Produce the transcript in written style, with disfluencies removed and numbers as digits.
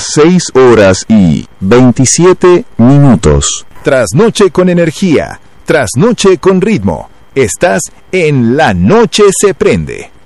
6:27. Trasnoche con energía, trasnoche con ritmo. Estás en La Noche se prende.